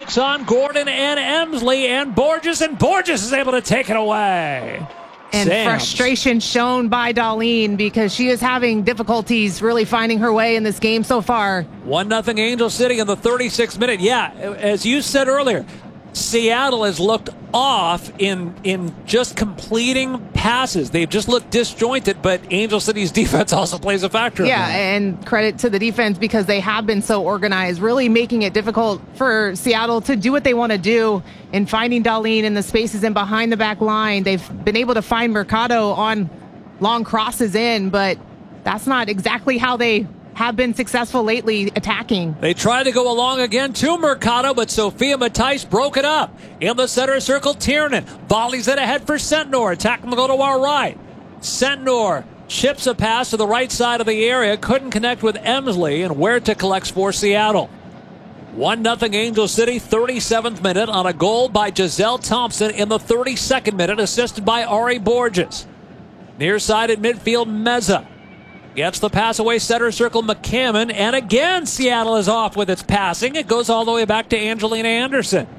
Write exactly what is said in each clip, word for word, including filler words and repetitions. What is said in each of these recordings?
Locks on Gordon and Emsley and Borges, and Borges is able to take it away. And Sam's. Frustration shown by Darlene because she is having difficulties really finding her way in this game so far. one nothing Angel City in the thirty-sixth minute. Yeah, as you said earlier, Seattle has looked off in in just completing passes. They've just looked disjointed, but Angel City's defense also plays a factor. Yeah, and credit to the defense because they have been so organized, really making it difficult for Seattle to do what they want to do and finding Darlene in the spaces and behind the back line. They've been able to find Mercado on long crosses in, but that's not exactly how they have been successful lately attacking. They tried to go along again to Mercado, but Sophia Matthijs broke it up. In the center circle, Tiernan volleys it ahead for Sentnor. Attacking the goal to our right. Sentnor chips a pass to the right side of the area. Couldn't connect with Emsley, and Huerta collects for Seattle. one nothing Angel City, thirty-seventh minute on a goal by Giselle Thompson in the thirty-second minute, assisted by Ari Borges. Near side at midfield, Meza gets the pass away, center circle, McCammon, and again Seattle is off with its passing. It goes all the way back to Angelina Anderson.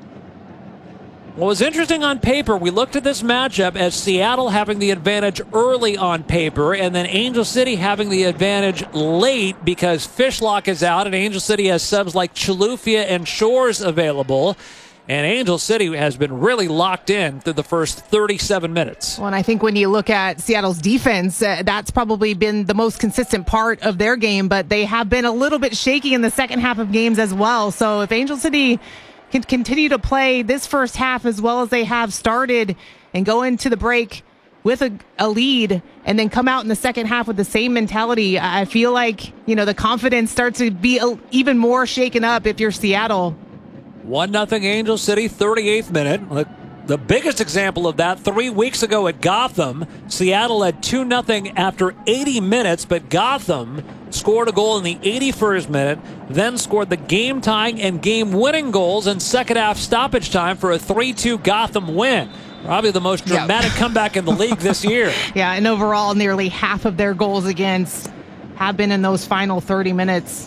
What was interesting on paper, we looked at this matchup as Seattle having the advantage early on paper, and then Angel City having the advantage late because Fishlock is out, and Angel City has subs like Chilufya and Shores available. And Angel City has been really locked in through the first thirty-seven minutes. Well, and I think when you look at Seattle's defense, uh, that's probably been the most consistent part of their game, but they have been a little bit shaky in the second half of games as well. So if Angel City can continue to play this first half as well as they have started and go into the break with a, a lead and then come out in the second half with the same mentality, I feel like, you know, the confidence starts to be a, even more shaken up if you're Seattle. one nothing Angel City, thirty-eighth minute. The biggest example of that, three weeks ago at Gotham, Seattle had two nothing after eighty minutes, but Gotham scored a goal in the eighty-first minute, then scored the game-tying and game-winning goals in second-half stoppage time for a three two Gotham win. Probably the most dramatic yep. comeback in the league this year. Yeah, and overall, nearly half of their goals against have been in those final thirty minutes.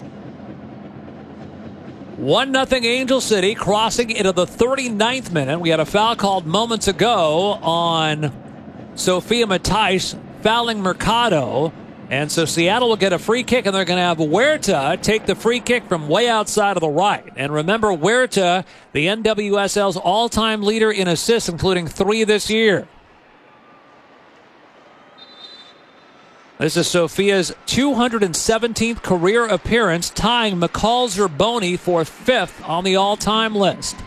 one nothing Angel City, crossing into the thirty-ninth minute. We had a foul called moments ago on Sophia Matthijs, fouling Mercado. And so Seattle will get a free kick, and they're going to have Huerta take the free kick from way outside of the right. And remember, Huerta, the N W S L's all-time leader in assists, including three this year. This is Sophia's two hundred seventeenth career appearance, tying McCall Zerboni for fifth on the all-time list.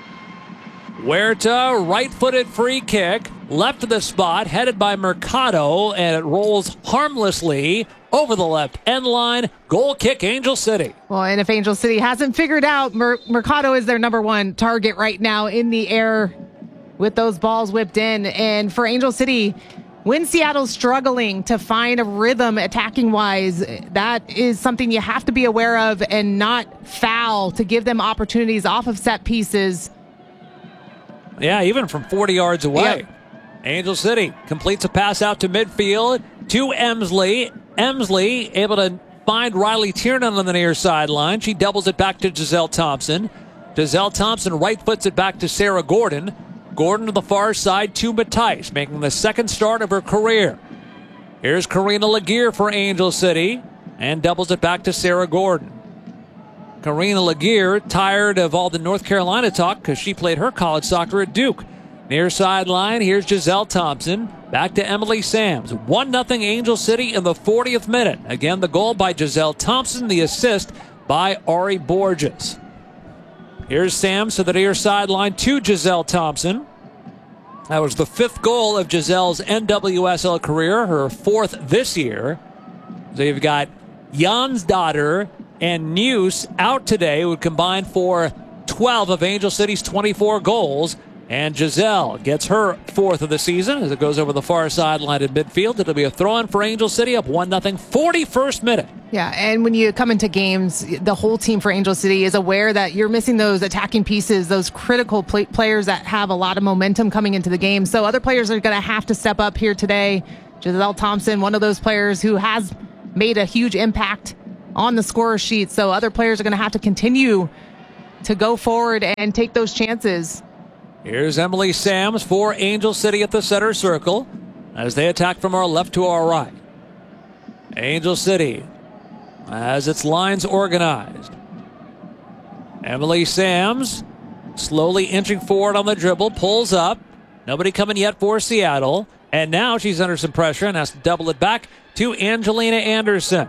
Huerta, right-footed free kick, left of the spot, headed by Mercado, and it rolls harmlessly over the left end line. Goal kick, Angel City. Well, and if Angel City hasn't figured out, Mer- Mercado is their number one target right now in the air with those balls whipped in. And for Angel City, when Seattle's struggling to find a rhythm attacking-wise, that is something you have to be aware of and not foul to give them opportunities off of set pieces. Yeah, even from forty yards away. Yep. Angel City completes a pass out to midfield to Emsley. Emsley able to find Riley Tiernan on the near sideline. She doubles it back to Giselle Thompson. Giselle Thompson right foots it back to Sarah Gordon. Gordon to the far side to Matthijs, making the second start of her career. Here's Karina Laguerre for Angel City and doubles it back to Sarah Gordon. Karina Laguerre, tired of all the North Carolina talk because she played her college soccer at Duke. Near sideline, here's Giselle Thompson. Back to Emily Sams. one nothing Angel City in the fortieth minute. Again, the goal by Giselle Thompson, the assist by Ari Borges. Here's Sams to the near sideline to Giselle Thompson. That was the fifth goal of Giselle's N W S L career, her fourth this year. So you've got Jansdotter and News out today, who combined for twelve of Angel City's twenty-four goals. And Giselle gets her fourth of the season as it goes over the far sideline in midfield. It'll be a throw-in for Angel City, up one nothing, forty-first minute. Yeah, and when you come into games, the whole team for Angel City is aware that you're missing those attacking pieces, those critical play- players that have a lot of momentum coming into the game. So other players are going to have to step up here today. Giselle Thompson, one of those players who has made a huge impact on the scorer sheet. So other players are going to have to continue to go forward and take those chances. Here's Emily Sams for Angel City at the center circle as they attack from our left to our right. Angel City has its lines organized. Emily Sams slowly inching forward on the dribble, pulls up. Nobody coming yet for Seattle. And now she's under some pressure and has to double it back to Angelina Anderson.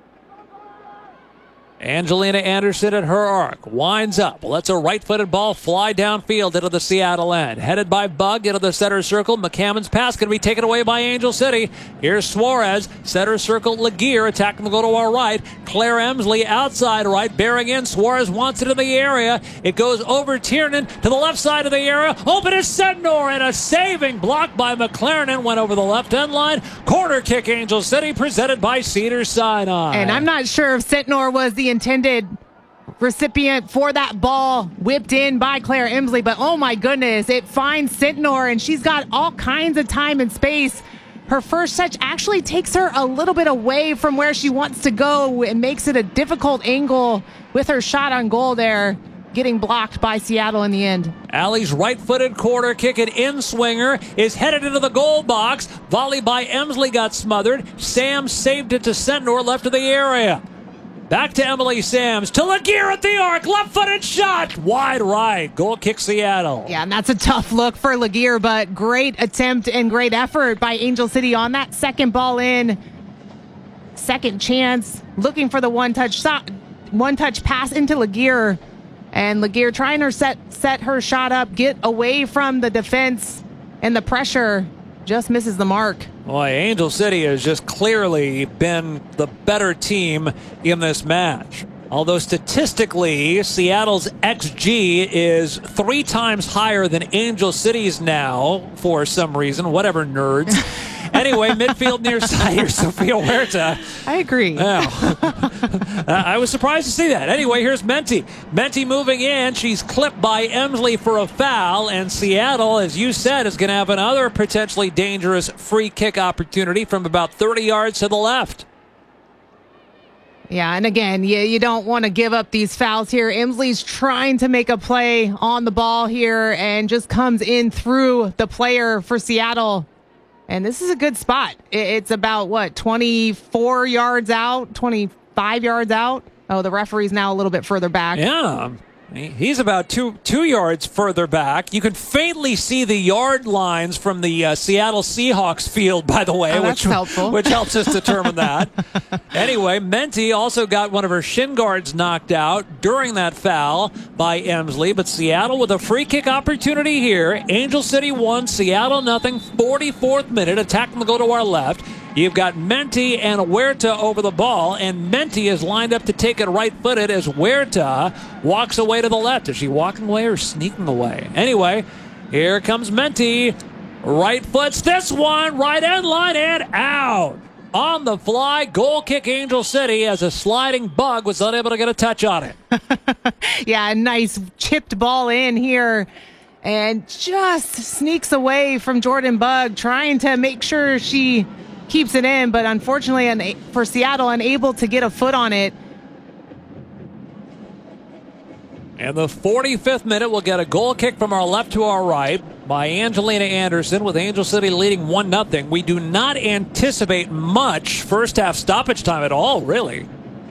Angelina Anderson at her arc. Winds up. Lets a right-footed ball fly downfield into the Seattle end. Headed by Bug into the center circle. McCammon's pass going to be taken away by Angel City. Here's Suarez. Center circle. Laguerre attacking the go to our right. Claire Emsley outside right. Bearing in. Suarez wants it in the area. It goes over Tiernan to the left side of the area. Open is Sednor, and a saving block by McLaren went over the left end line. Corner kick Angel City presented by Cedars-Sinai. And I'm not sure if Sednor was the intended recipient for that ball whipped in by Claire Emsley, but oh my goodness, it finds Sednor, and she's got all kinds of time and space. Her first touch actually takes her a little bit away from where she wants to go and makes it a difficult angle with her shot on goal there, getting blocked by Seattle in the end. Allie's right-footed corner kick, an in-swinger, is headed into the goal box. Volley by Emsley got smothered. Sam saved it to Sednor left of the area. Back to Emily Sams, to Laguerre at the arc, left-footed shot, wide right, goal kick Seattle. Yeah, and that's a tough look for Laguerre, but great attempt and great effort by Angel City on that second ball in. Second chance, looking for the one-touch shot, one-touch pass into Laguerre, and Laguerre trying to set, set her shot up, get away from the defense and the pressure, just misses the mark. Boy, Angel City has just clearly been the better team in this match. Although statistically, Seattle's X G is three times higher than Angel City's now, for some reason, whatever nerds. Anyway, midfield near side here, Sofia Huerta. I agree. Yeah. I was surprised to see that. Anyway, here's Menti. Menti moving in. She's clipped by Emsley for a foul, and Seattle, as you said, is going to have another potentially dangerous free kick opportunity from about thirty yards to the left. Yeah, and again, you, you don't want to give up these fouls here. Emsley's trying to make a play on the ball here and just comes in through the player for Seattle. And this is a good spot. It's about, what, twenty-four yards out, twenty-five yards out? Oh, the referee's now a little bit further back. Yeah. He's about two two yards further back. You can faintly see the yard lines from the uh, Seattle Seahawks field, by the way, oh, which, helpful. which helps us determine that. Anyway, Menti also got one of her shin guards knocked out during that foul by Emsley, but Seattle with a free kick opportunity here. Angel City one, Seattle nothing, forty-fourth minute, attacking the go to our left. You've got Menti and Huerta over the ball, and Menti is lined up to take it right-footed as Huerta walks away to the left. Is she walking away or sneaking away? Anyway, here comes Menti. Right foots this one, right end line, and out. On the fly, goal kick Angel City as a sliding Bug was unable to get a touch on it. Yeah, a nice chipped ball in here. And just sneaks away from Jordan Bug, trying to make sure she keeps it in, but unfortunately for Seattle, unable to get a foot on it. And the forty-fifth minute, we'll get a goal kick from our left to our right by Angelina Anderson, with Angel City leading one nothing. We do not anticipate much first half stoppage time at all, really.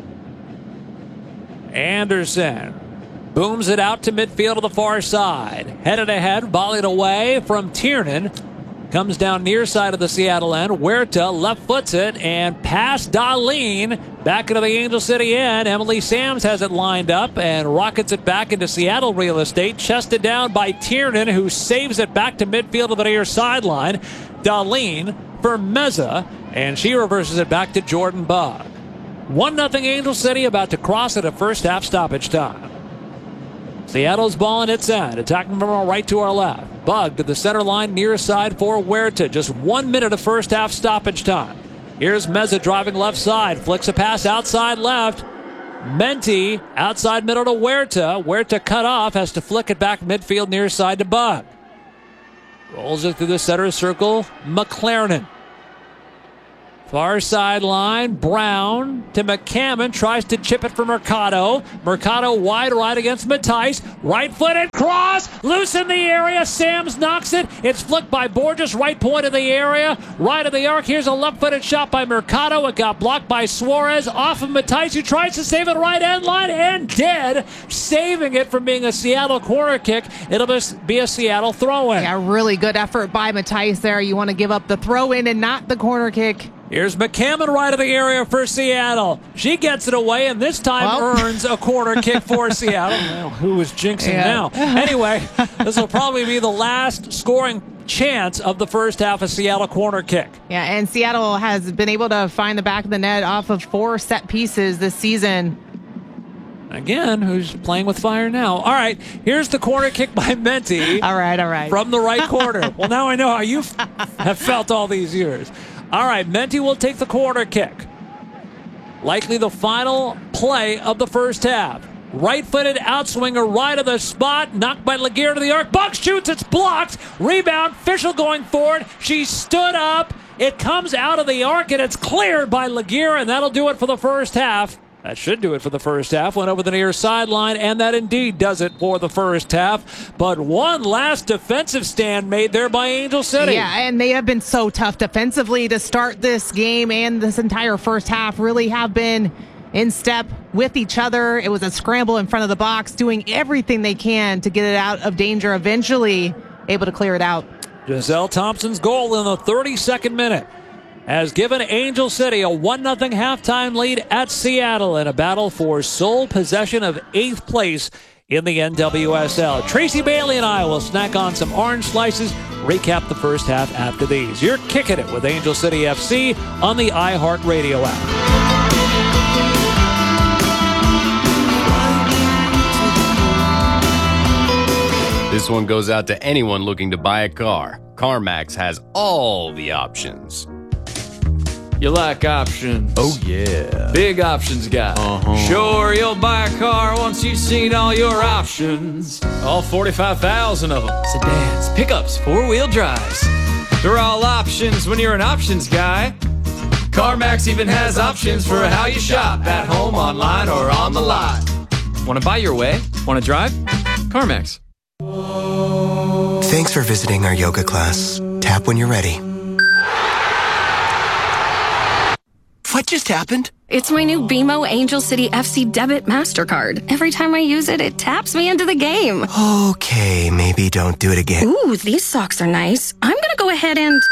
Anderson booms it out to midfield to the far side. Headed ahead, volleyed away from Tiernan. Comes down near side of the Seattle end. Huerta left foots it and past Darlene. Back into the Angel City end. Emily Sams has it lined up and rockets it back into Seattle real estate. Chested down by Tiernan, who saves it back to midfield to the near sideline. Darlene for Meza, and she reverses it back to Jordan Bug. one nothing Angel City, about to cross at a first half stoppage time. Seattle's ball in its end, attacking from our right to our left. Bug to the center line, near side for Huerta. Just one minute of first half stoppage time. Here's Meza driving left side, flicks a pass outside left. Menti outside middle to Huerta. Huerta cut off, has to flick it back midfield near side to Bug. Rolls it through the center circle, McLaren. Far sideline, Brown to McCammon, tries to chip it for Mercado. Mercado wide right against Matthijs. Right-footed cross, loose in the area. Sams knocks it. It's flicked by Borges, right point of the area. Right of the arc, here's a left-footed shot by Mercado. It got blocked by Suarez off of Matthijs, who tries to save it right end line and dead, saving it from being a Seattle corner kick. It'll be a Seattle throw-in. Yeah, really good effort by Matthijs there. You want to give up the throw-in and not the corner kick. Here's McCammon right of the area for Seattle. She gets it away, and this time well. earns a corner kick for Seattle. Well, who is jinxing yeah. now? Anyway, this will probably be the last scoring chance of the first half of Seattle corner kick. Yeah, and Seattle has been able to find the back of the net off of four set pieces this season. Again, who's playing with fire now? All right, here's the corner kick by Menti. all right, all right. From the right corner. Well, now I know how you have felt all these years. All right, Menti will take the corner kick. Likely the final play of the first half. Right-footed outswinger right of the spot. Knocked by Laguerre to the arc. Buck shoots. It's blocked. Rebound. Fischel going forward. She stood up. It comes out of the arc, and it's cleared by Laguerre, and that'll do it for the first half. That should do it for the first half. Went over the near sideline, and that indeed does it for the first half. But one last defensive stand made there by Angel City. Yeah, and they have been so tough defensively to start this game, and this entire first half really have been in step with each other. It was a scramble in front of the box, doing everything they can to get it out of danger, eventually able to clear it out. Giselle Thompson's goal in the thirty-second minute has given Angel City a one nothing halftime lead at Seattle in a battle for sole possession of eighth place in the N W S L. Tracy Bailey and I will snack on some orange slices, recap the first half after these. You're kicking it with Angel City F C on the iHeartRadio app. This one goes out to anyone looking to buy a car. CarMax has all the options. You like options? Oh, yeah. Big options guy. Uh-huh. Sure, you'll buy a car once you've seen all your options. All forty-five thousand of them. Sedans, pickups, four-wheel drives. They're all options when you're an options guy. CarMax even has options for how you shop, at home, online, or on the lot. Want to buy your way? Want to drive? CarMax. Thanks for visiting our yoga class. Tap when you're ready. What just happened? It's my new B M O Angel City F C debit MasterCard. Every time I use it, it taps me into the game. Okay, maybe don't do it again. Ooh, these socks are nice. I'm gonna go ahead and...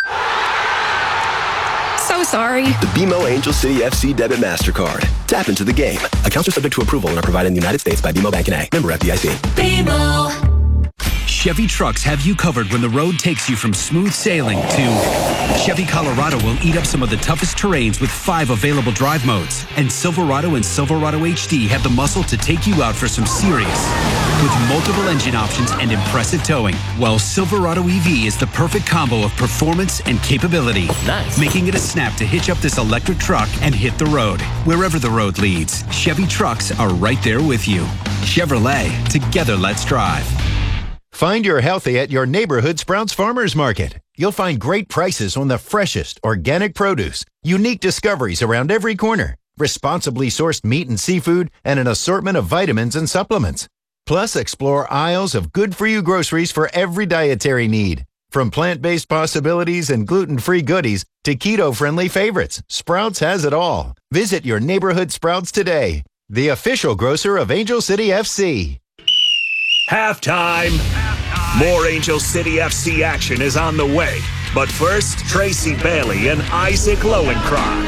So sorry. The B M O Angel City F C debit MasterCard. Tap into the game. Accounts are subject to approval and are provided in the United States by B M O Bank N A. Member F D I C. B M O. Chevy trucks have you covered when the road takes you from smooth sailing to Chevy Colorado will eat up some of the toughest terrains with five available drive modes. And Silverado and Silverado H D have the muscle to take you out for some serious with multiple engine options and impressive towing. While Silverado E V is the perfect combo of performance and capability. Nice. Making it a snap to hitch up this electric truck and hit the road. Wherever the road leads, Chevy trucks are right there with you. Chevrolet, together let's drive. Find your healthy at your neighborhood Sprouts Farmers Market. You'll find great prices on the freshest organic produce, unique discoveries around every corner, responsibly sourced meat and seafood, and an assortment of vitamins and supplements. Plus, explore aisles of good-for-you groceries for every dietary need. From plant-based possibilities and gluten-free goodies to keto-friendly favorites, Sprouts has it all. Visit your neighborhood Sprouts today, the official grocer of Angel City F C. Halftime. More Angel City F C action is on the way. But first, Tracy Bailey and Isaac Lowenkron.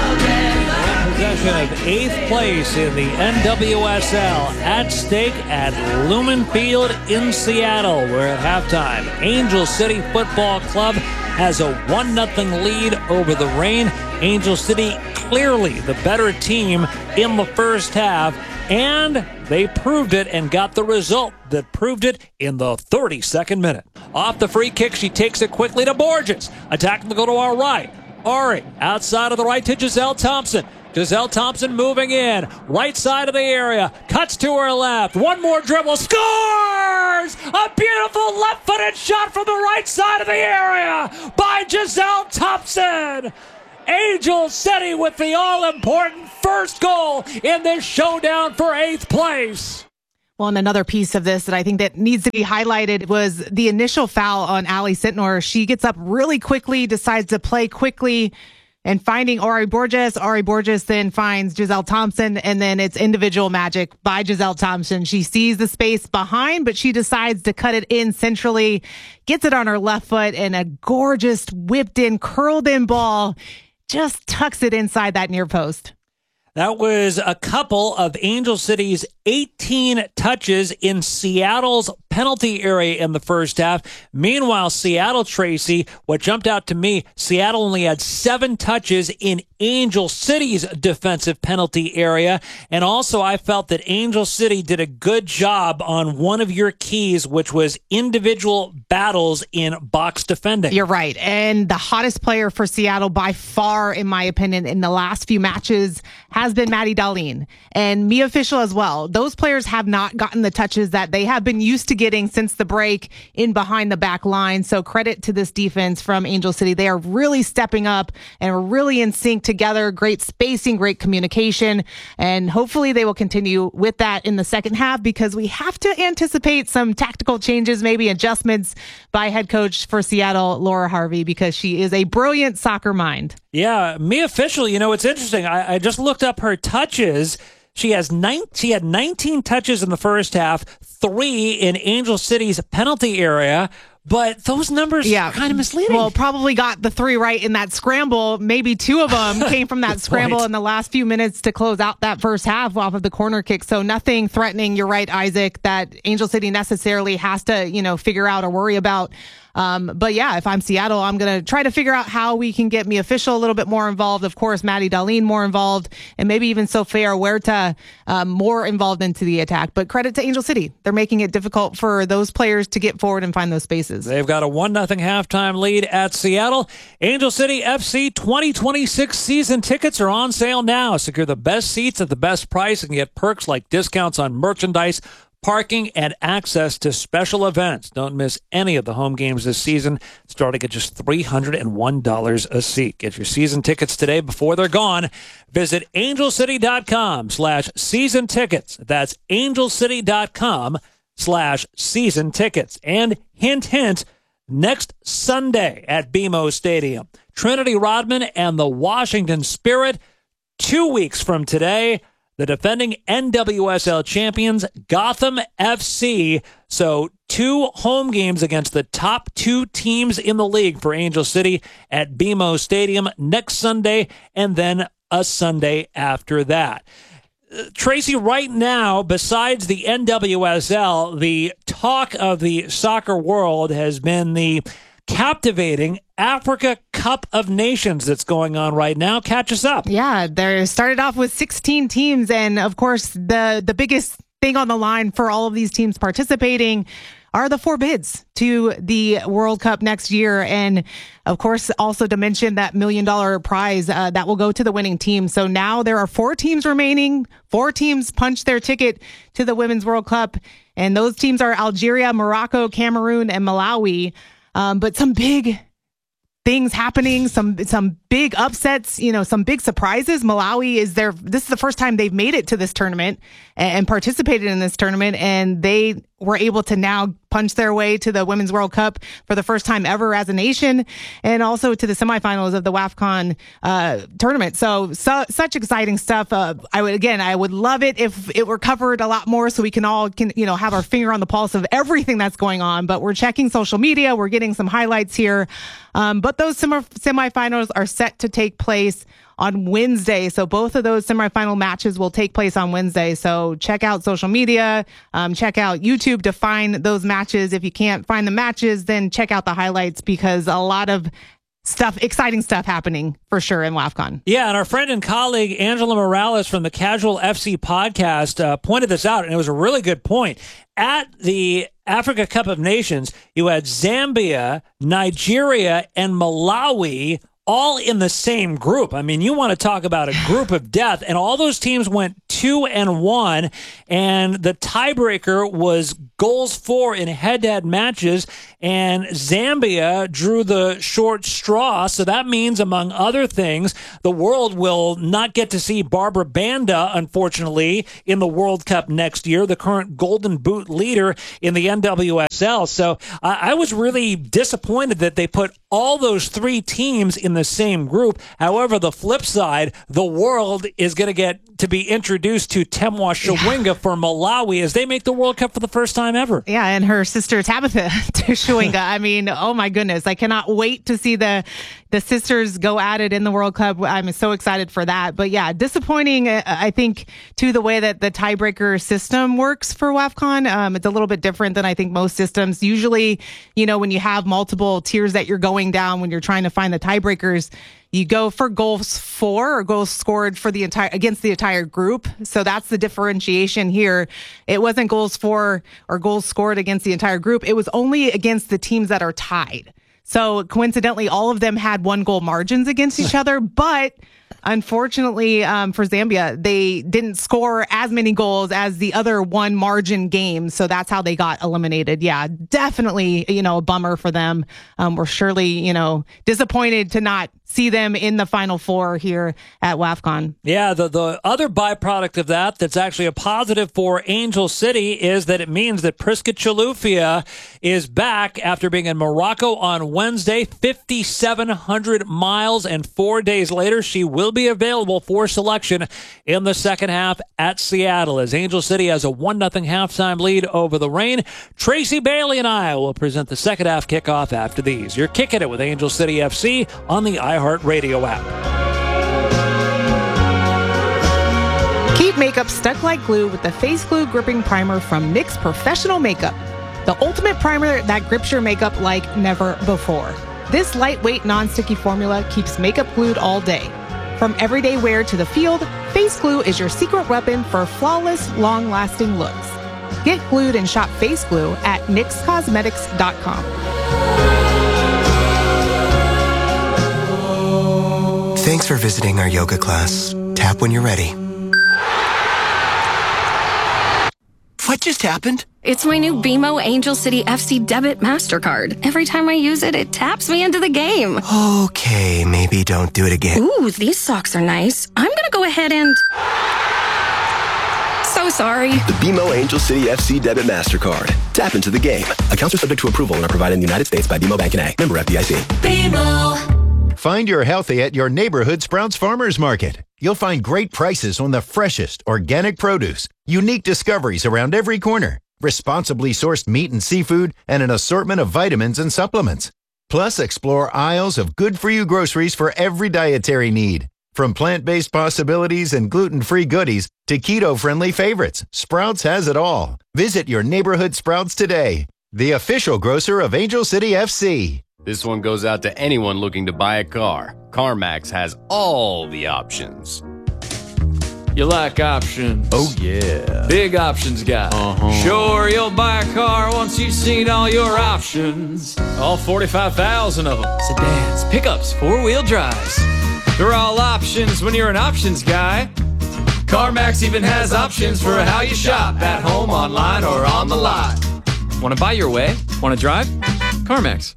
Possession of eighth place in the N W S L at stake at Lumen Field in Seattle, where at halftime, Angel City Football Club has a one nothing lead over the Reign. Angel City clearly the better team in the first half, and they proved it and got the result that proved it in the thirty-second minute. Off the free kick, she takes it quickly to Borges. Attacking to go to our right. Ari outside of the right to Giselle Thompson. Giselle Thompson moving in. Right side of the area. Cuts to her left. One more dribble. Scores! A beautiful left-footed shot from the right side of the area by Giselle Thompson. Angel City with the all-important first goal in this showdown for eighth place. Well, and another piece of this that I think that needs to be highlighted was the initial foul on Ali Sintnor. She gets up really quickly, decides to play quickly, and finding Ari Borges. Ari Borges then finds Giselle Thompson, and then it's individual magic by Giselle Thompson. She sees the space behind, but she decides to cut it in centrally, gets it on her left foot, and a gorgeous whipped in, curled in ball just tucks it inside that near post. That was a couple of Angel City's eighteen touches in Seattle's penalty area in the first half. Meanwhile, Seattle, Tracy, what jumped out to me, Seattle only had seven touches in Angel City's defensive penalty area. And also, I felt that Angel City did a good job on one of your keys, which was individual battles in box defending. You're right. And the hottest player for Seattle by far, in my opinion, in the last few matches has been Maddie Darlene and Mia Fischel as well. Those players have not gotten the touches that they have been used to getting since the break in behind the back line. So credit to this defense from Angel City. They are really stepping up and are really in sync together. Great spacing, great communication, and hopefully they will continue with that in the second half, because we have to anticipate some tactical changes, maybe adjustments by head coach for Seattle, Laura Harvey, because she is a brilliant soccer mind. Yeah, Mia Fischel, you know, it's interesting. I, I just looked up her touches. She has nine, she had nineteen touches in the first half, three in Angel City's penalty area. But those numbers yeah. are kind of misleading. Well, probably got the three right in that scramble. Maybe two of them came from that scramble point in the last few minutes to close out that first half off of the corner kick. So nothing threatening. You're right, Isaac, that Angel City necessarily has to, you know, figure out or worry about. Um, but yeah, if I'm Seattle, I'm going to try to figure out how we can get Mia Fischel a little bit more involved. Of course, Maddie Darlene more involved, and maybe even Sofia Huerta um, more involved into the attack. But credit to Angel City. They're making it difficult for those players to get forward and find those spaces. They've got a one nothing halftime lead at Seattle. Angel City F C twenty twenty-six season tickets are on sale now. Secure the best seats at the best price and get perks like discounts on merchandise, parking, and access to special events. Don't miss any of the home games this season, starting at just three hundred one dollars a seat. Get your season tickets today before they're gone. Visit angelcity.com slash season tickets. That's angelcity.com slash season tickets. And hint, hint, next Sunday at B M O Stadium, Trinity Rodman and the Washington Spirit. Two weeks from today, the defending N W S L champions, Gotham F C. So two home games against the top two teams in the league for Angel City at B M O Stadium next Sunday, and then a Sunday after that. Uh, Tracy, right now, besides the N W S L, the talk of the soccer world has been the captivating Africa Cup of Nations that's going on right now. Catch us up. Yeah, they started off with sixteen teams, and of course, the the biggest thing on the line for all of these teams participating are the four bids to the World Cup next year. And of course, also to mention that million dollar prize uh, that will go to the winning team. So now there are four teams remaining. Four teams punched their ticket to the Women's World Cup. And those teams are Algeria, Morocco, Cameroon, and Malawi. Um, but some big things happening, some some big upsets, you know, some big surprises. Malawi is their, this is the first time they've made it to this tournament and, and participated in this tournament, and they were able to now punch their way to the Women's World Cup for the first time ever as a nation, and also to the semifinals of the WAFCON uh, tournament. So, so such exciting stuff. Uh, I would, again, I would love it if it were covered a lot more so we can all, can, you know, have our finger on the pulse of everything that's going on. But we're checking social media. We're getting some highlights here. Um, but those semi- semifinals are set to take place on Wednesday. So both of those semifinal matches will take place on Wednesday. So check out social media, um, check out YouTube to find those matches. If you can't find the matches, then check out the highlights, because a lot of stuff, exciting stuff happening for sure in WAFCON. Yeah, and our friend and colleague Angela Morales from the Casual F C podcast uh, pointed this out, and it was a really good point. At the Africa Cup of Nations, you had Zambia, Nigeria, and Malawi all in the same group. I mean, you want to talk about a group of death, and all those teams went two and one, and the tiebreaker was goals for in head-to-head matches, and Zambia drew the short straw. So that means, among other things, the world will not get to see Barbara Banda, unfortunately, in the World Cup next year, the current Golden Boot leader in the N W S L. So uh, I was really disappointed that they put all those three teams in the same group. However, the flip side, the world is going to get to be introduced to Temwa Shawinga yeah. for Malawi as they make the World Cup for the first time ever. Yeah, and her sister Tabitha Shawinga. I mean, oh my goodness. I cannot wait to see the the sisters go at it in the World Cup. I'm so excited for that. But yeah, disappointing, I think, to the way that the tiebreaker system works for WAFCON. Um, it's a little bit different than I think most systems. Usually, you know, when you have multiple tiers that you're going down, when you're trying to find the tiebreakers, you go for goals for or goals scored for the entire against the entire group. So that's the differentiation here. It wasn't goals for or goals scored against the entire group. It was only against the teams that are tied. So coincidentally, all of them had one goal margins against each other, but unfortunately, um, for Zambia, they didn't score as many goals as the other one margin games. So that's how they got eliminated. Yeah, definitely, you know, a bummer for them. Um, we're surely, you know, disappointed to not see them in the Final Four here at WAFCON. Yeah, the, the other byproduct of that that's actually a positive for Angel City is that it means that Priska Chilufya is back after being in Morocco on Wednesday, fifty-seven hundred miles, and four days later she will be available for selection in the second half at Seattle as Angel City has a one nothing halftime lead over the Reign. Tracy Bailey and I will present the second half kickoff after these. You're kicking it with Angel City F C on the iHeartRadio app. Keep makeup stuck like glue with the Face Glue Gripping Primer from NYX Professional Makeup. The ultimate primer that grips your makeup like never before. This lightweight, non-sticky formula keeps makeup glued all day. From everyday wear to the field, Face Glue is your secret weapon for flawless, long-lasting looks. Get glued and shop Face Glue at nyx cosmetics dot com. Thanks for visiting our yoga class. Tap when you're ready. What just happened? It's my new B M O Angel City F C debit MasterCard. Every time I use it, it taps me into the game. Okay, maybe don't do it again. Ooh, these socks are nice. I'm gonna go ahead and... So sorry. The B M O Angel City F C debit MasterCard. Tap into the game. Accounts are subject to approval and are provided in the United States by B M O Bank N A. Member F D I C. B M O. Find your healthy at your neighborhood Sprouts Farmers Market. You'll find great prices on the freshest organic produce, unique discoveries around every corner, responsibly sourced meat and seafood, and an assortment of vitamins and supplements. Plus, explore aisles of good-for-you groceries for every dietary need. From plant-based possibilities and gluten-free goodies to keto-friendly favorites, Sprouts has it all. Visit your neighborhood Sprouts today, the official grocer of Angel City F C. This one goes out to anyone looking to buy a car. CarMax has all the options. You like options? Oh, yeah. Big options guy. Uh-huh. Sure, you'll buy a car once you've seen all your options. All forty-five thousand of them. Sedans, pickups, four-wheel drives. They're all options when you're an options guy. CarMax even has options for how you shop, at home, online, or on the lot. Want to buy your way? Want to drive? CarMax.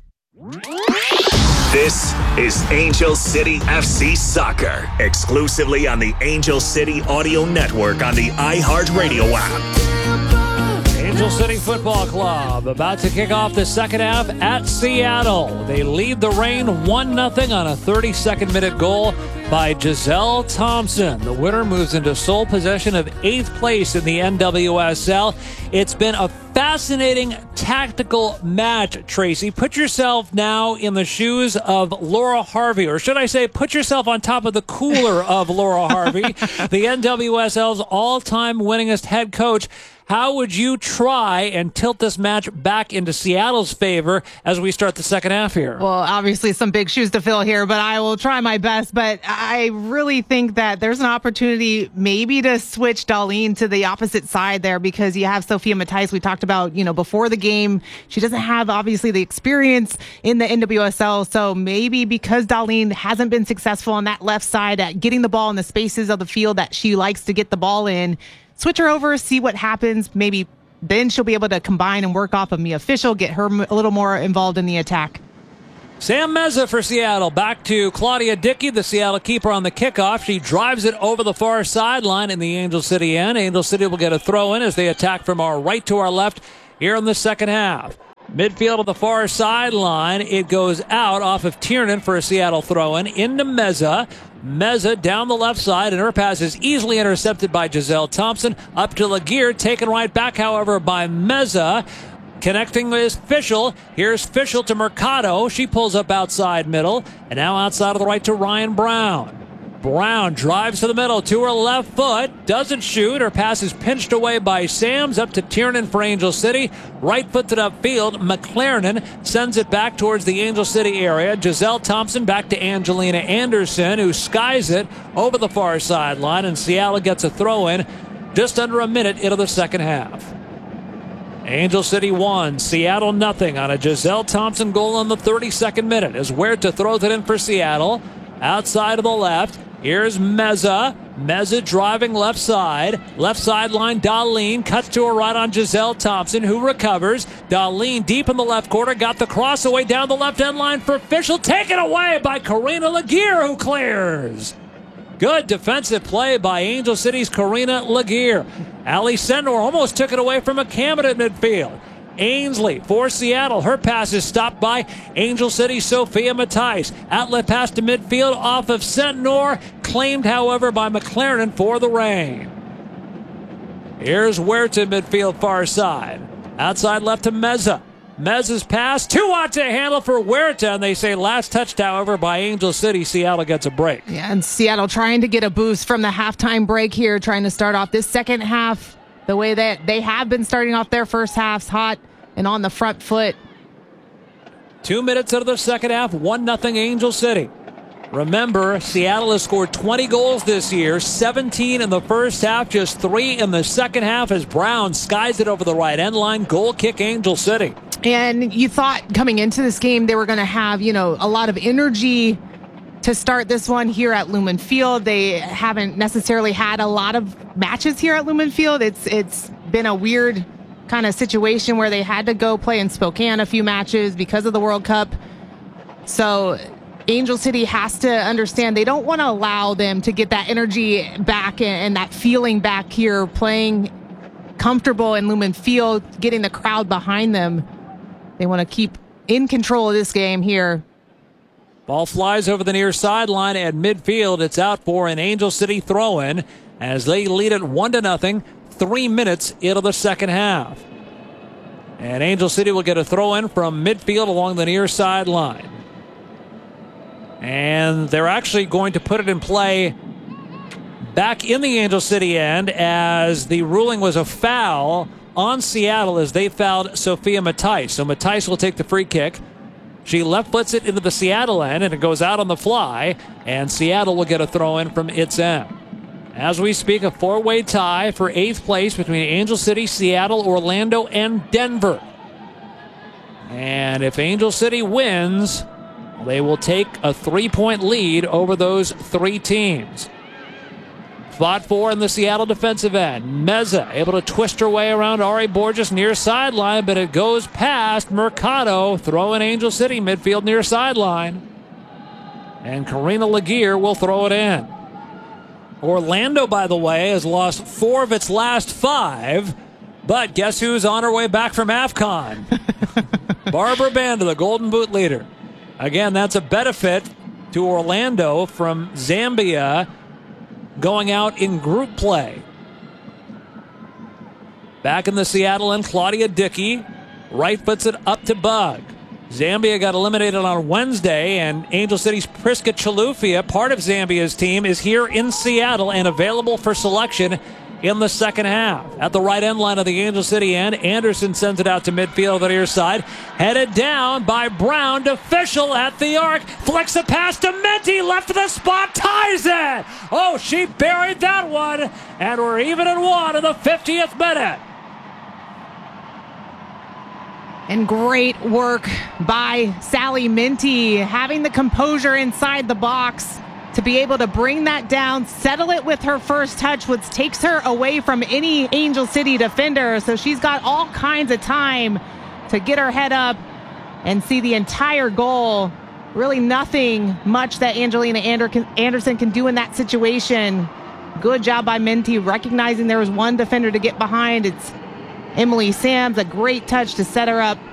This is Angel City F C Soccer, exclusively on the Angel City Audio Network on the iHeartRadio app. Angel City Football Club about to kick off the second half at Seattle. They lead the Reign one nothing on a thirty-second minute goal by Giselle Thompson. The winner moves into sole possession of eighth place in the N W S L. It's been a fascinating tactical match, Tracy. Put yourself now in the shoes of Laura Harvey, or should I say put yourself on top of the cooler of Laura Harvey, the N W S L's all-time winningest head coach. How would you try and tilt this match back into Seattle's favor as we start the second half here? Well, obviously some big shoes to fill here, but I will try my best. But I really think that there's an opportunity maybe to switch Darlene to the opposite side there, because you have Sophia Matthijs. We talked about, you know, before the game. She doesn't have obviously the experience in the N W S L. So maybe because Darlene hasn't been successful on that left side at getting the ball in the spaces of the field that she likes to get the ball in, switch her over, see what happens. Maybe then she'll be able to combine and work off of Mia Fischel, get her a little more involved in the attack. Sam Meza for Seattle. Back to Claudia Dickey, the Seattle keeper on the kickoff. She drives it over the far sideline in the Angel City end. Angel City will get a throw in as they attack from our right to our left here in the second half. Midfield of the far sideline. It goes out off of Tiernan for a Seattle throw-in into Meza. Meza down the left side, and her pass is easily intercepted by Giselle Thompson. Up to Laguerre, taken right back, however, by Meza. Connecting with Fischel. Here's Fischel to Mercado. She pulls up outside middle, and now outside of the right to Ryan Brown. Brown drives to the middle to her left foot. Doesn't shoot. Her pass is pinched away by Sams. Up to Tiernan for Angel City. Right footed upfield. McLaren sends it back towards the Angel City area. Giselle Thompson back to Angelina Anderson, who skies it over the far sideline. And Seattle gets a throw in just under a minute into the second half. Angel City one, Seattle nothing on a Giselle Thompson goal in the thirty-second minute as Huerta throws it in for Seattle. Outside of the left. Here's Meza. Meza driving left side. Left sideline, Darlene cuts to her right on Giselle Thompson, who recovers. Darlene deep in the left corner. Got the cross away down the left end line for Fischel. Taken away by Karina Laguerre, who clears. Good defensive play by Angel City's Karina Laguerre. Ali Sendor almost took it away from McCammon at midfield. Ainsley for Seattle. Her pass is stopped by Angel City Sophia Matthijs. Outlet pass to midfield off of Sentnor. Claimed, however, by McLaren for the Reign. Here's Huerta midfield far side. Outside left to Meza. Meza's pass. Too hot to handle for Huerta. And they say last touched, however, by Angel City. Seattle gets a break. Yeah, and Seattle trying to get a boost from the halftime break here. Trying to start off this second half the way that they have been starting off their first halves, hot and on the front foot. Two minutes into the second half, one nothing Angel City. Remember, Seattle has scored twenty goals this year, seventeen in the first half, just three in the second half as Brown skies it over the right end line. Goal kick Angel City. And you thought coming into this game they were going to have, you know, a lot of energy to start this one here at Lumen Field. They haven't necessarily had a lot of matches here at Lumen Field. It's it's been a weird kind of situation where they had to go play in Spokane a few matches because of the World Cup. So Angel City has to understand they don't want to allow them to get that energy back and that feeling back here, playing comfortable in Lumen Field, getting the crowd behind them. They want to keep in control of this game here. Ball flies over the near sideline at midfield. It's out for an Angel City throw-in as they lead it one to nothing. Three minutes into the second half. And Angel City will get a throw-in from midfield along the near sideline. And they're actually going to put it in play back in the Angel City end as the ruling was a foul on Seattle as they fouled Sophia Matthijs. So Matthijs will take the free kick. She left foots it into the Seattle end, and it goes out on the fly, and Seattle will get a throw-in from its end. As we speak, a four-way tie for eighth place between Angel City, Seattle, Orlando, and Denver. And if Angel City wins, they will take a three-point lead over those three teams. Fought for in the Seattle defensive end. Meza able to twist her way around Ari Borges near sideline, but it goes past Mercado, throwing Angel City midfield near sideline. And Karina Laguerre will throw it in. Orlando, by the way, has lost four of its last five, but guess who's on her way back from AFCON? Barbara Banda, the Golden Boot leader. Again, that's a benefit to Orlando from Zambia going out in group play. Back in the Seattle end, Claudia Dickey right foots it up to Bug. Zambia got eliminated on Wednesday, and Angel City's Priska Chalufia, part of Zambia's team, is here in Seattle and available for selection in the second half. At the right end line of the Angel City end, Anderson sends it out to midfield on the near side. Headed down by Brown to Fischel at the arc. Flicks a pass to Menti. Left of the spot. Ties it. Oh, she buried that one. And we're even at one in the fiftieth minute. And great work by Sally Menti, having the composure inside the box to be able to bring that down, settle it with her first touch, which takes her away from any Angel City defender. So she's got all kinds of time to get her head up and see the entire goal. Really nothing much that Angelina Anderson can do in that situation. Good job by Menti, recognizing there was one defender to get behind. It's Emily Sams, a great touch to set her up